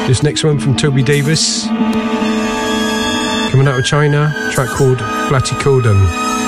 This next one from Toby Davis, coming out of China, track called Platycodon.